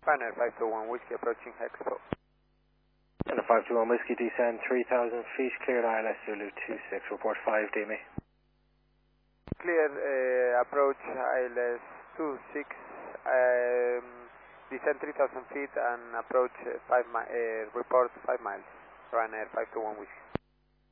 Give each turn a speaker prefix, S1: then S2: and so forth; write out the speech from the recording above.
S1: Ryanair 521 Whiskey approaching Expo.
S2: And the 521 Whiskey descend 3,000 feet, cleared ILS Zulu 26, report 5 DME.
S1: Clear approach ILS 26, descend 3,000 feet and approach report 5 miles. Ryanair 521 Whiskey.